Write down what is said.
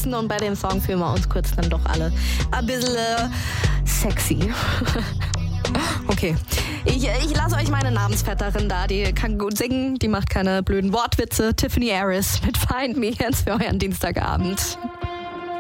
sprechen und bei dem Song fühlen wir uns kurz dann doch alle ein bisschen sexy. Okay, ich lasse euch meine Namensvetterin da, die kann gut singen, die macht keine blöden Wortwitze. Tiffany Harris mit Find Me jetzt für euren Dienstagabend.